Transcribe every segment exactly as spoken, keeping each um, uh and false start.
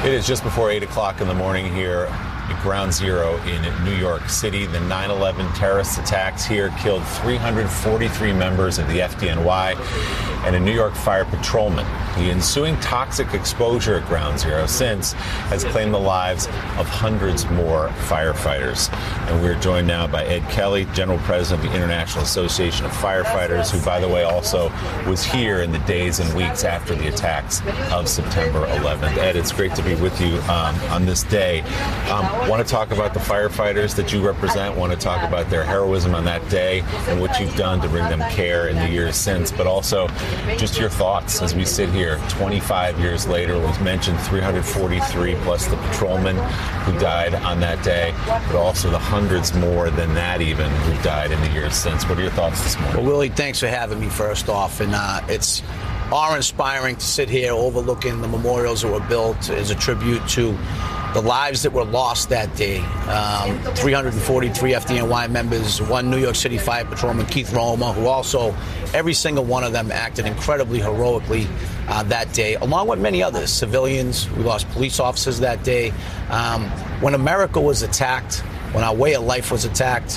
It is just before eight o'clock in the morning here at Ground Zero in New York City. The nine eleven terrorist attacks here killed three hundred forty-three members of the F D N Y and a New York fire patrolman. The ensuing toxic exposure at Ground Zero since has claimed the lives of hundreds more firefighters. And we're joined now by Ed Kelly, General President of the International Association of Firefighters, who, by the way, also was here in the days and weeks after the attacks of September eleventh. Ed, it's great to be with you um, on this day. Um, want to talk about the firefighters that you represent, want to talk about their heroism on that day and what you've done to bring them care in the years since, but also just your thoughts as we sit here twenty-five years later. It was mentioned three hundred forty-three plus the patrolman who died on that day, but also the hundreds more than that even who died in the years since. What are your thoughts this morning? Well, Willie, thanks for having me first off. And uh, it's awe-inspiring to sit here overlooking the memorials that were built as a tribute to the lives that were lost that day. Um, three hundred forty-three F D N Y members, one New York City Fire Patrolman, Keith Roma, who also, every single one of them acted incredibly heroically uh, that day, along with many others, civilians. We lost police officers that day. Um, when America was attacked, when our way of life was attacked,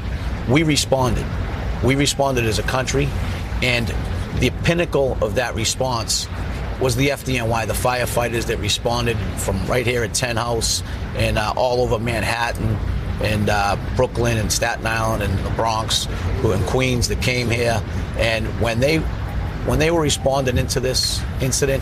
we responded. We responded as a country, and the pinnacle of that response was the F D N Y, the firefighters that responded from right here at Ten House and uh, all over Manhattan and uh, Brooklyn and Staten Island and the Bronx, who in Queens that came here. And when they when they were responding into this incident,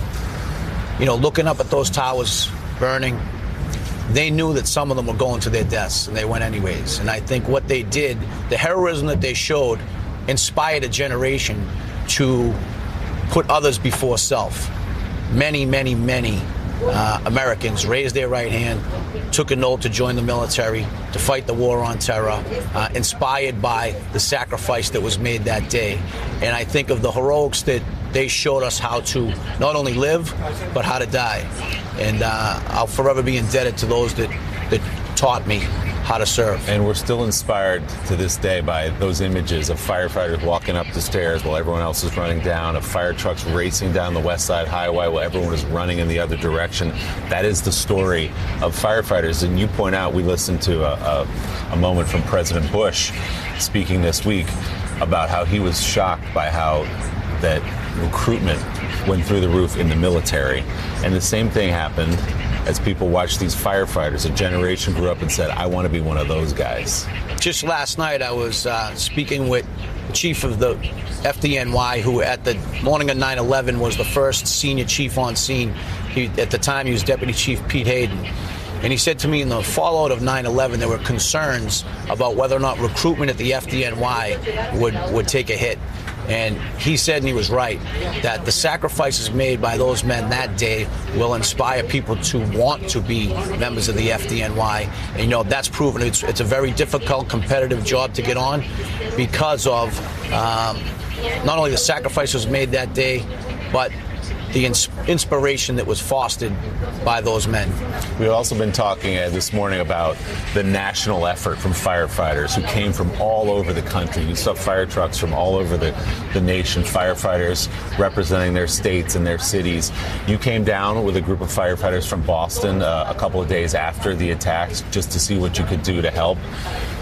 you know, looking up at those towers burning, they knew that some of them were going to their deaths, and they went anyways. And I think what they did, the heroism that they showed, inspired a generation to put others before self. Many, many, many uh, Americans raised their right hand, took an oath to join the military, to fight the war on terror, uh, inspired by the sacrifice that was made that day. And I think of the heroics that they showed us how to not only live, but how to die. And uh, I'll forever be indebted to those that, that taught me how to serve. And we're still inspired to this day by those images of firefighters walking up the stairs while everyone else is running down, of fire trucks racing down the West Side Highway while everyone is running in the other direction. That is the story of firefighters. And you point out, we listened to a, a, a moment from President Bush speaking this week about how he was shocked by how that recruitment went through the roof in the military. And the same thing happened as people watched these firefighters. A generation grew up and said, I want to be one of those guys. Just last night, I was uh, speaking with the chief of the F D N Y, who at the morning of nine eleven was the first senior chief on scene. He, at the time, he was Deputy Chief Pete Hayden. And he said to me, in the fallout of nine eleven, there were concerns about whether or not recruitment at the F D N Y would, would take a hit. And he said, and he was right, that the sacrifices made by those men that day will inspire people to want to be members of the F D N Y. And, you know, that's proven. It's, it's a very difficult, competitive job to get on because of um, not only the sacrifices made that day, but the ins- inspiration that was fostered by those men. We've also been talking uh, this morning about the national effort from firefighters who came from all over the country. You saw fire trucks from all over the, the nation, firefighters representing their states and their cities. You came down with a group of firefighters from Boston uh, a couple of days after the attacks just to see what you could do to help.